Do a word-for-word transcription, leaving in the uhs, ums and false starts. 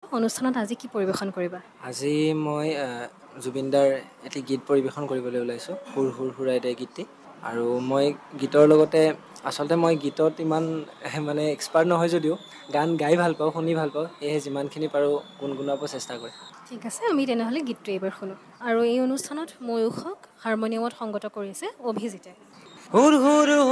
অনুষ্ঠানত আজি কি পৰিৱেশন কৰিবা? আজি মই জুবিনদাৰ এটি গীত পৰিৱেশন কৰিবলৈ ওলাইছোঁ, সুৰ সুৰ সুৰাই দে গীতটি। আৰু মই গীতৰ লগতে আচলতে মই গীতত ইমান মানে এক্সপাৰ্ট নহয় যদিও গান গাই ভাল পাওঁ, শুনি ভাল পাওঁ, সেয়েহে যিমানখিনি পাৰোঁ গুণগুণাব চেষ্টা কৰিম। ঠিক আছে, আমি তেনেহ'লে গীতটো এইবাৰ শুনো। আৰু এই অনুষ্ঠানত ময়ূখক হাৰমনিয়ামত সংগত কৰিছে অভিজিতে। হুৰ হুৰ